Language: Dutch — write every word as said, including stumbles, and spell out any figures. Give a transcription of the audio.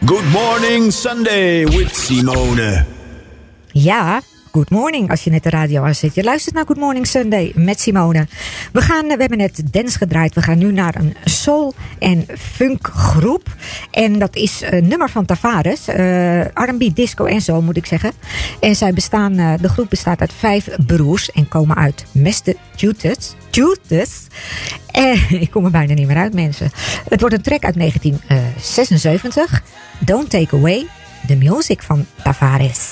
Good morning Sunday with Simone. Ja, good morning als je net de radio aan zet. Je luistert naar Good Morning Sunday met Simone. We, gaan, we hebben net dance gedraaid. We gaan nu naar een soul- en funkgroep. En dat is een nummer van Tavares. Uh, R en B, disco en zo moet ik zeggen. En zij bestaan, uh, de groep bestaat uit vijf broers en komen uit Massachusetts. En ik kom er bijna niet meer uit, mensen. Het wordt een track uit negentien zesenzeventig. Don't Take Away the Music van Tavares.